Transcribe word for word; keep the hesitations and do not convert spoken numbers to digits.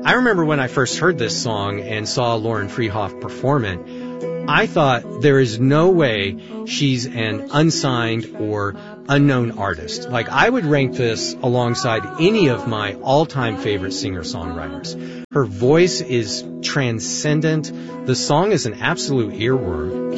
I remember when I first heard this song and saw Lauren Freehoff perform it, I thought there is no way she's an unsigned or unknown artist. Like, I would rank this alongside any of my all-time favorite singer-songwriters. Her voice is transcendent. The song is an absolute earworm.